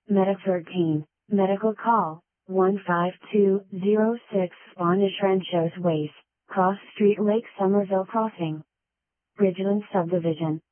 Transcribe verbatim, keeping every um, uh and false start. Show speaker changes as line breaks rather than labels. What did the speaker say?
Medic thirteen, medical call, one five two zero six Spanish Ranchos Ways, Cross Street Lake Somerville Crossing. Bridgeland Subdivision.